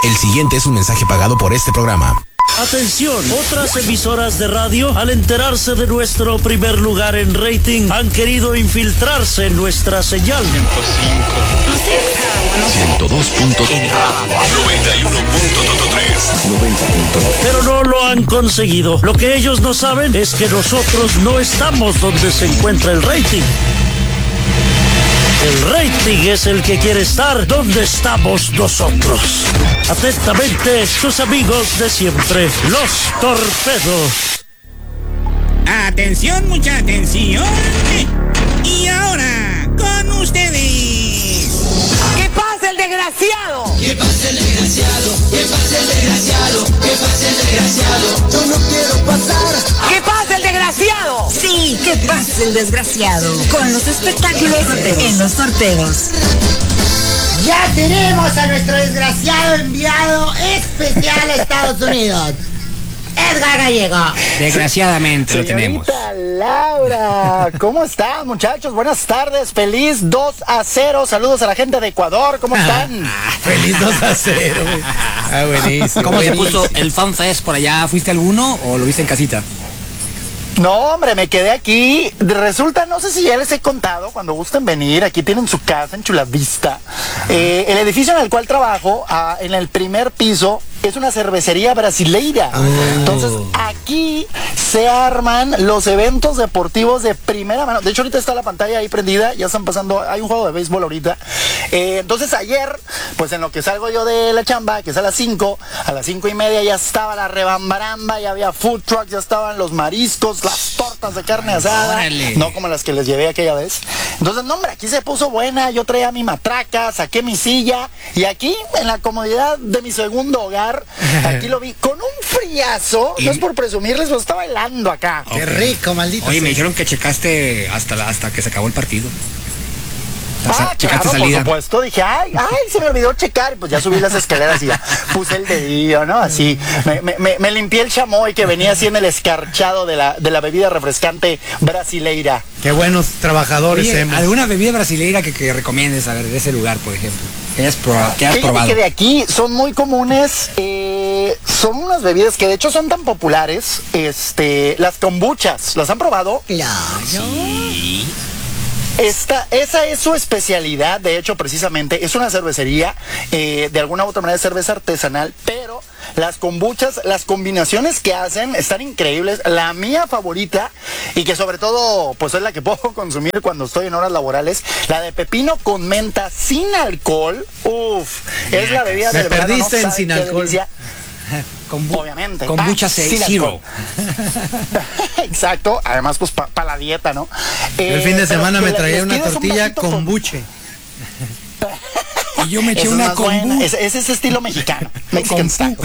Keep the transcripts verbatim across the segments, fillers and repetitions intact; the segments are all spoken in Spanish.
El siguiente es un mensaje pagado por este programa. Atención, otras emisoras de radio, al enterarse de nuestro primer lugar en rating, han querido infiltrarse en nuestra señal. ciento dos punto tres. noventa y uno punto tres. Pero no lo han conseguido. Lo que ellos no saben es que nosotros no estamos donde se encuentra el rating. El rating es el que quiere estar donde estamos nosotros. Atentamente, sus amigos de siempre, los Torpedos. Atención, mucha atención. Y ahora, con ustedes. ¡Que pase el desgraciado! ¡Que pase el desgraciado! ¡Que pase el desgraciado! ¡Que pase el desgraciado! ¡Yo no quiero pasar! ¡Que pase el desgraciado! Sí, que pase el desgraciado. Con los espectáculos en los Torpedos. Ya tenemos a nuestro desgraciado enviado especial a Estados Unidos. Edgar Gallego. Desgraciadamente lo tenemos. Señorita Laura, ¿cómo están, muchachos? Buenas tardes, feliz dos a cero. Saludos a la gente de Ecuador, ¿cómo están? Feliz dos a cero. Ah, buenísimo. ¿Cómo se buenísimo. puso el Fan Fest por allá? ¿Fuiste a alguno o lo viste en casita? No, hombre, me quedé aquí. Resulta, no sé si ya les he contado, cuando gusten venir, aquí tienen su casa en Chulavista. Eh, el edificio en el cual trabajo, ah, en el primer piso, es una cervecería brasileira. Oh. Entonces, aquí se arman los eventos deportivos de primera mano. De hecho, ahorita está la pantalla ahí prendida, ya están pasando, hay un juego de béisbol ahorita. Eh, entonces, ayer, pues en lo que salgo yo de la chamba, que es a las cinco, a las cinco y media ya estaba la rebambaramba, ya había food trucks, ya estaban los mariscos, las tortas de carne asada, ¡órale! No como las que les llevé aquella vez. Entonces, no, hombre, aquí se puso buena, yo traía mi matraca, saqué mi silla, y aquí, en la comodidad de mi segundo hogar, aquí lo vi con un friazo, no es por presumirles, pero estaba helando acá. Okay. Qué rico, maldito. Oye, me dijeron que checaste hasta, la, hasta que se acabó el partido. O sea, ah, claro, por supuesto, dije, ay, ay, se me olvidó checar, y pues ya subí las escaleras y ya puse el dedillo, ¿no? Así, me, me, me, me limpié el chamoy que venía así en el escarchado de la, de la bebida refrescante brasileira. Qué buenos trabajadores. Oye, hemos. ¿alguna bebida brasileira que, que recomiendes, a ver, de ese lugar, por ejemplo? Que hayas probado. Que hayas probado. Que de aquí son muy comunes, eh, son unas bebidas que de hecho son tan populares, este, las kombuchas, ¿las han probado? Claro. Sí. Esta, esa es su especialidad, de hecho, precisamente, es una cervecería, eh, de alguna u otra manera es cerveza artesanal, pero las kombuchas, las combinaciones que hacen están increíbles. La mía favorita, y que sobre todo, pues es la que puedo consumir cuando estoy en horas laborales, la de pepino con menta sin alcohol, uff, es la bebida Me del verano, perdiste ¿no? en sin alcohol. Delicia. Con Obviamente. Con mucha cero. Exacto. Además, pues para pa la dieta, ¿no? El eh, fin de semana me traía una un tortilla con, con buche. Y yo me eché una con es, es ese estilo mexicano. Mexican style.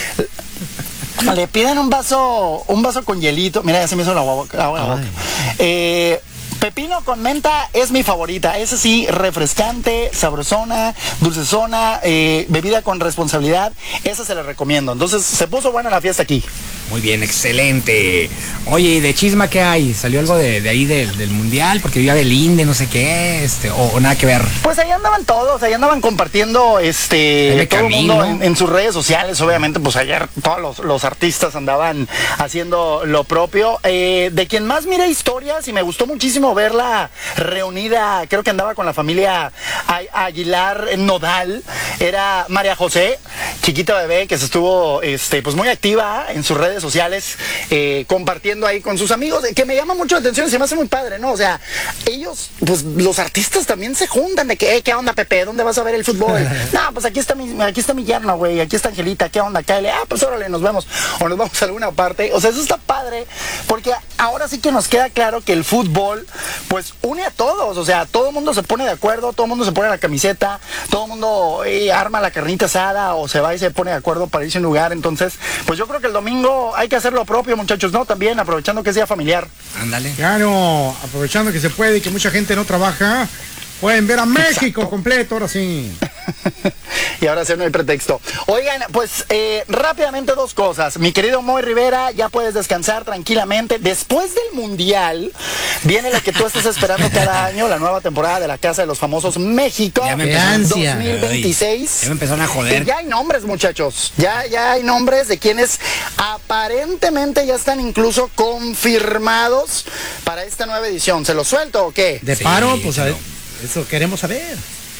Le piden un vaso, un vaso con hielito. Mira, ya se me hizo la boca. La boca. Eh, Pepino con menta es mi favorita. Es así, refrescante, sabrosona, dulcezona, eh, bebida con responsabilidad. Esa se la recomiendo. Entonces, se puso buena la fiesta aquí. Muy bien, excelente. Oye, ¿y de chisma qué hay? ¿Salió algo de, de ahí del, del mundial? Porque yo del Inde, no sé qué, este, o, o nada que ver. Pues ahí andaban todos, ahí andaban compartiendo este todo el mundo en, en sus redes sociales. Obviamente, pues ayer todos los, los artistas andaban haciendo lo propio. Eh, de quien más miré historias y me gustó muchísimo verla reunida, creo que andaba con la familia Aguilar Nodal, era María José, chiquita bebé, que se estuvo este, pues muy activa en sus redes sociales, eh, compartiendo ahí con sus amigos, que me llama mucho la atención y se me hace muy padre, ¿no? O sea, ellos, pues los artistas también se juntan de que, ¿qué onda, Pepe? ¿Dónde vas a ver el fútbol? No, pues aquí está mi, aquí está mi yerno, güey, aquí está Angelita, ¿qué onda? Cáele, ah, pues órale, nos vemos, o nos vamos a alguna parte. O sea, eso está padre, porque ahora sí que nos queda claro que el fútbol, pues une a todos, o sea, todo el mundo se pone de acuerdo, todo el mundo se pone la camiseta, todo el mundo eh, arma la carnita asada, o se va y se pone de acuerdo para irse a un lugar. Entonces, pues yo creo que el domingo hay que hacer lo propio, muchachos, ¿no? También aprovechando que es día familiar. Ándale. Claro, aprovechando que se puede y que mucha gente no trabaja, pueden ver a México. Exacto. Completo, ahora sí. Y ahora sí no hay pretexto. Oigan, pues eh, rápidamente dos cosas. Mi querido Moy Rivera, ya puedes descansar tranquilamente. Después del Mundial viene la que tú estás esperando cada año, la nueva temporada de la Casa de los Famosos México. Ya me empezó. dos mil veintiséis. Ya me empezaron a joder. Y ya hay nombres, muchachos. Ya, ya hay nombres de quienes aparentemente ya están incluso confirmados para esta nueva edición. ¿Se los suelto o qué? De Sí, paro, pues a sí, ver, eso queremos saber.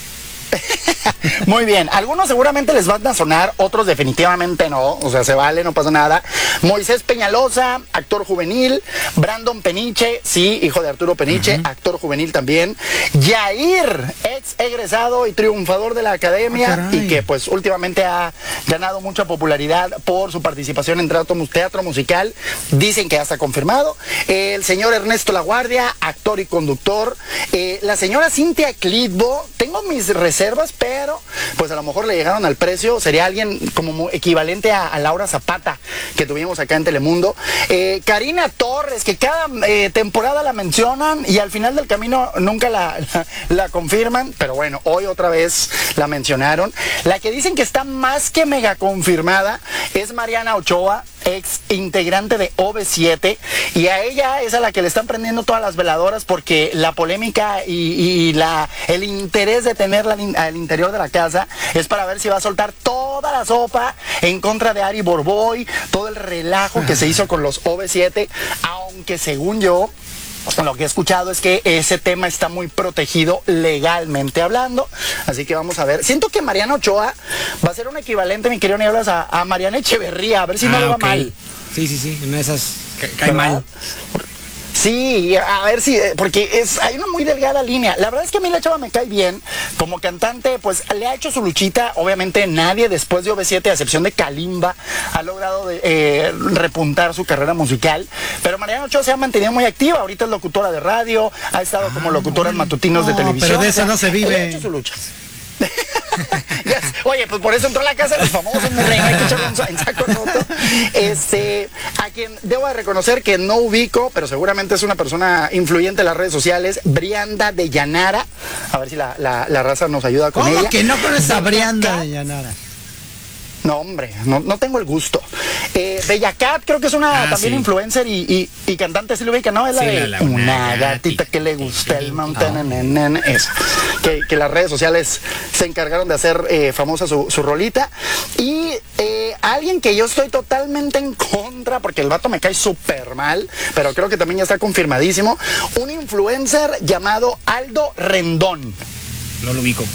Muy bien, algunos seguramente les van a sonar, otros definitivamente no, o sea, se vale, no pasa nada. Moisés Peñalosa, actor juvenil. Brandon Peniche, sí, hijo de Arturo Peniche, uh-huh. actor juvenil también. Yair, ex egresado y triunfador de la academia, oh, y que pues últimamente ha ganado mucha popularidad por su participación en teatro, teatro musical. Dicen que ya está confirmado. Eh, el señor Ernesto Laguardia, actor y conductor. Eh, la señora Cintia Clitbo, tengo mis reservas, pero pues a lo mejor le llegaron al precio. Sería alguien como equivalente a, a Laura Zapata que tuvimos acá en Telemundo. eh, Karina Torres, que cada eh, temporada la mencionan y al final del camino nunca la, la, la confirman, pero bueno, hoy otra vez la mencionaron. La que dicen que está más que mega confirmada es Mariana Ochoa, ex integrante de O V siete, y a ella es a la que le están prendiendo todas las veladoras porque la polémica y, y la, el interés de tenerla al interior de la casa es para ver si va a soltar toda la sopa en contra de Ari Borboy, todo el relajo que se hizo con los O V siete, aunque según yo, lo que he escuchado es que ese tema está muy protegido legalmente hablando, así que vamos a ver. Siento que Mariana Ochoa va a ser un equivalente, mi querido Nieblas, a, a Mariana Echeverría, a ver si ah, no le va okay. mal. Sí, sí, sí, una de esas ca cae mal. Sí, a ver si, porque es, hay una muy delgada línea. La verdad es que a mí la chava me cae bien. Como cantante, pues le ha hecho su luchita. Obviamente nadie después de O V siete, a excepción de Kalimba, ha logrado de, eh, repuntar su carrera musical. Pero Mariana Ochoa se ha mantenido muy activa. Ahorita es locutora de radio, ha estado ah, como locutora bueno. en matutinos no, de televisión. Pero de eso o sea, no se vive. Le ha hecho su lucha. Yes. Oye, pues por eso entró a la Casa de los Famosos, mi reina, hay que echarle en saco roto. Este, a quien debo de reconocer que no ubico, pero seguramente es una persona influyente en las redes sociales, Brianda de Llanara. A ver si la, la, la raza nos ayuda con ¿Cómo ella. que no conoces a Brianda de Llanara? No, hombre, no, no tengo el gusto. Eh, Bella Cat, creo que es una ah, también sí. influencer y, y, y cantante, ¿sí lo ubica? No, es la sí, de la, la, una gatita que le gusta el mountain, oh. eso. Que, que las redes sociales se encargaron de hacer eh, famosa su, su rolita. Y eh, alguien que yo estoy totalmente en contra, porque el vato me cae súper mal, pero creo que también ya está confirmadísimo, un influencer llamado Aldo Rendón. No lo ubico.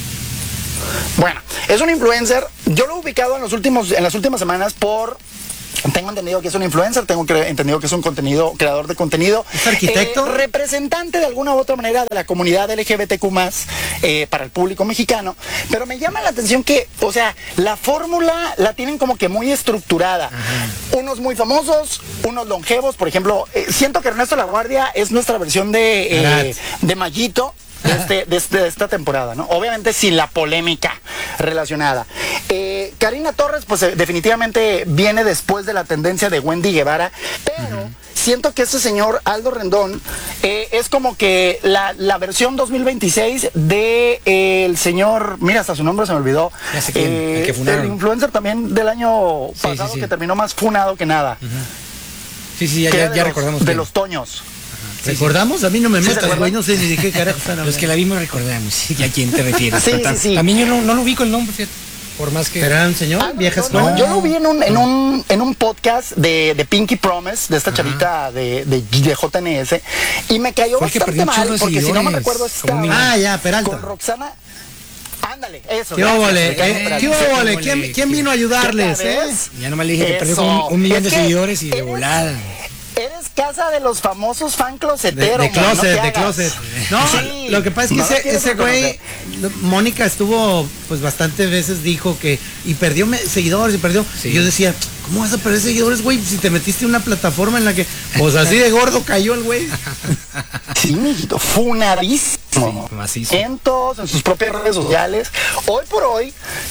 Bueno, es un influencer, yo lo he ubicado en los últimos, en las últimas semanas por, tengo entendido que es un influencer, tengo entendido que es un contenido, creador de contenido. ¿Es arquitecto? Eh, representante de alguna u otra manera de la comunidad L G B T Q más, eh, para el público mexicano, pero me llama la atención que, o sea, la fórmula la tienen como que muy estructurada. Ajá. Unos muy famosos, unos longevos, por ejemplo, eh, siento que Ernesto Laguardia es nuestra versión de, eh, de Mayito. De, este, de, este, de esta temporada, ¿no? Obviamente sin la polémica relacionada. Eh, Karina Torres, pues eh, definitivamente viene después de la tendencia de Wendy Guevara, pero uh-huh. siento que este señor Aldo Rendón eh, es como que la, la versión dos mil veintiséis de eh, el señor, mira, hasta su nombre se me olvidó, eh, el, que el influencer también del año sí, pasado sí, sí. que terminó más funado que nada. Uh-huh. Sí, sí, ya, ya, ya los, recordamos. De que... los Toños. Sí, ¿recordamos? Sí. A mí no me sí, metas, güey, no sé ni de qué carajo están hablando. Los que la vimos recordamos. ¿Y a quién te refieres? Sí, sí, sí. También yo no, no lo ubico el nombre, fíjate. Por más que... ¿Era un señor? Ah, ¿Vieja no, escuela? no, yo lo vi en un, en un, en un podcast de, de Pinky Promise, de esta Ajá. chavita de, de, de J N S, y me cayó Fue bastante mal, porque si no me recuerdo estaba ah, ya, Peralta. con Roxana. Ándale, eso. ¿Qué óvole? ¿Qué óvole? ¿Quién, ¿Quién vino a ayudarles, eh? Ya nomás le dije que perdió un, un millón de seguidores y de volada. Eres casa de los famosos fan closeteros. De, de closet, no de closet. No, sí, lo que pasa es que no ese, ese güey, Mónica estuvo, pues bastantes veces dijo que, y perdió me, seguidores, y perdió. Sí. Y yo decía, ¿cómo vas a perder seguidores, güey? Si te metiste en una plataforma en la que, pues así de gordo cayó el güey. Sí, mijito, funadísimo. Sí, en todos, en sus propias redes sociales. Hoy por hoy,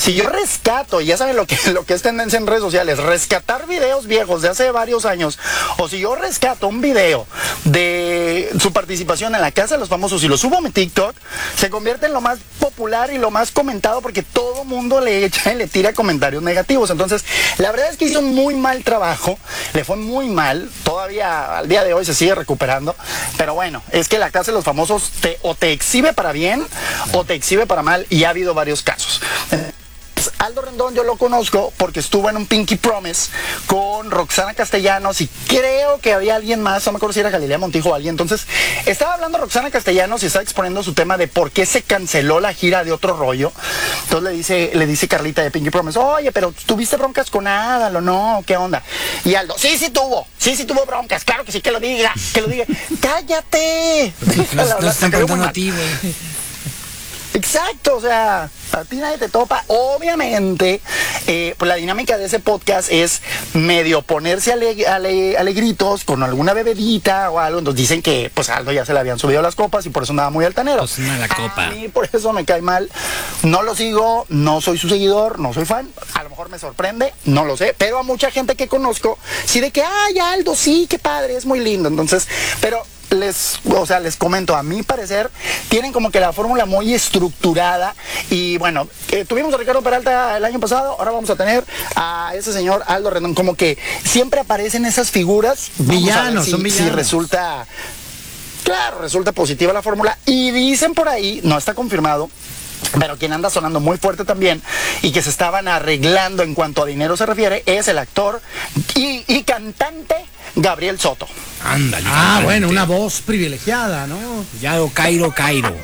si yo rescato, y ya saben lo que, lo que es tendencia en redes sociales, rescatar videos viejos de hace varios años, o si yo rescato un video de su participación en la Casa de los Famosos y lo subo a mi TikTok, se convierte en lo más popular y lo más comentado porque todo mundo le echa y le tira comentarios negativos. Entonces, la verdad es que hizo un muy mal trabajo, le fue muy mal, todavía al día de hoy se sigue recuperando, pero bueno, es que la Casa de los Famosos te, o te exhibe para bien o te exhibe para mal, y ha habido varios casos. Aldo Rendón yo lo conozco porque estuvo en un Pinky Promise con Roxana Castellanos y creo que había alguien más, no me acuerdo si era Galilea Montijo o alguien. Entonces estaba hablando Roxana Castellanos y estaba exponiendo su tema de por qué se canceló la gira de Otro Rollo. Entonces le dice, le dice Carlita de Pinky Promise, oye, pero ¿tuviste broncas con Adal o no? ¿Qué onda? Y Aldo, sí, sí tuvo, sí, sí tuvo broncas, claro que sí, que lo diga, que lo diga. ¡Cállate! No, no, no están preguntando a ti, güey. Exacto, o sea, a ti nadie te topa. Obviamente, eh, pues la dinámica de ese podcast es medio ponerse ale, ale, alegritos con alguna bebedita o algo. Entonces dicen que pues a Aldo ya se le habían subido las copas y por eso andaba muy altanero. Pues una la copa. A mí por eso me cae mal. No lo sigo, no soy su seguidor, no soy fan. A lo mejor me sorprende, no lo sé. Pero a mucha gente que conozco, sí de que, ay, Aldo, sí, qué padre, es muy lindo. Entonces, pero... les, o sea, les comento, a mi parecer, tienen como que la fórmula muy estructurada y bueno, eh, tuvimos a Ricardo Peralta el año pasado, ahora vamos a tener a ese señor Aldo Rendón, como que siempre aparecen esas figuras, villanos, si, son villanos. Si resulta, claro, resulta positiva la fórmula y dicen por ahí, no está confirmado, pero quien anda sonando muy fuerte también y que se estaban arreglando en cuanto a dinero se refiere es el actor y, y cantante Gabriel Soto. Ándale. Ah, cantante. Bueno, una voz privilegiada, ¿no? Ya, Cairo, Cairo.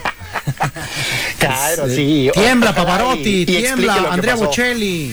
Cairo, sí. Tiembla Pavarotti, y, y tiembla Andrea Bocelli.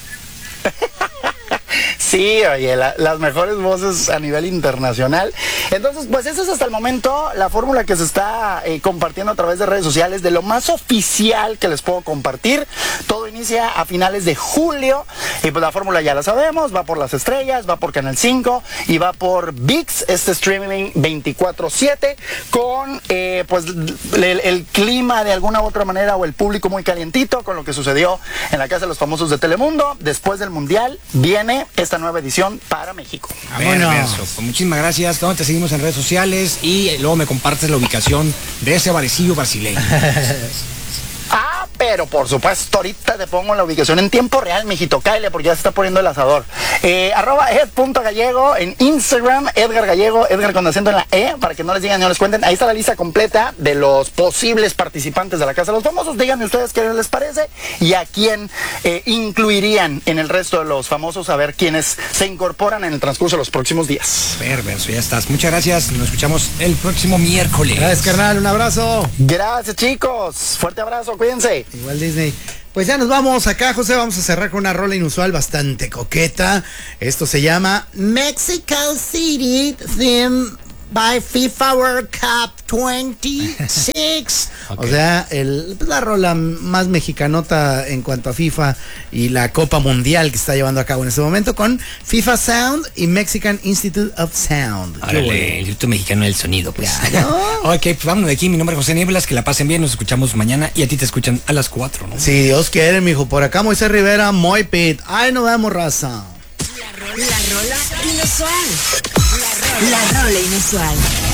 Sí, oye, la, las mejores voces a nivel internacional. Entonces, pues esa es hasta el momento la fórmula que se está eh, compartiendo a través de redes sociales, de lo más oficial que les puedo compartir. Todo inicia a finales de julio y pues la fórmula ya la sabemos, va por Las Estrellas, va por Canal cinco y va por V I X, este streaming veinticuatro siete, con eh, pues el, el clima de alguna u otra manera o el público muy calientito con lo que sucedió en la Casa de los Famosos de Telemundo. Después del Mundial viene esta nueva edición para México. Bueno, pues muchísimas gracias. ¿Dónde te seguimos en redes sociales? Y luego me compartes la ubicación de ese barecillo brasileño. Ah, pero por supuesto, ahorita te pongo la ubicación en tiempo real, mijito, cáele, porque ya se está poniendo el asador. Eh, arroba ed.gallego en Instagram, Edgar Gallego, Edgar con acento en la E, para que no les digan ni no les cuenten. Ahí está la lista completa de los posibles participantes de la Casa de los Famosos. Díganme ustedes qué les parece y a quién eh, incluirían en el resto de los famosos, a ver quiénes se incorporan en el transcurso de los próximos días. Perverso, ya estás. Muchas gracias. Nos escuchamos el próximo miércoles. Gracias, carnal. Un abrazo. Gracias, chicos. Fuerte abrazo. Cuídense. Igual Disney. Pues ya nos vamos acá, José. Vamos a cerrar con una rola inusual bastante coqueta. Esto se llama Mexico City Theme by FIFA World Cup veintiséis. Okay. O sea, el, pues la rola más mexicanota en cuanto a FIFA y la Copa Mundial que está llevando a cabo en este momento con FIFA Sound y Mexican Institute of Sound. Órale, el Instituto Mexicano del Sonido, pues. Ya, ¿no? Ok, pues vámonos de aquí. Mi nombre es José Nieblas, que la pasen bien. Nos escuchamos mañana y a ti te escuchan a las cuatro, ¿no? Si Dios quiere, mijo. Por acá Moisés Rivera, Moy Pit. Ay, nos vemos, raza. La rola, la rola inusual. La rola, la rola inusual.